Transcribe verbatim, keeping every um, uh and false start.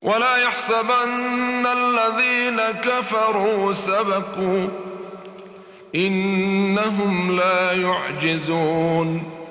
ولا يحسبن الذين كفروا سبقوا إنهم لا يعجزون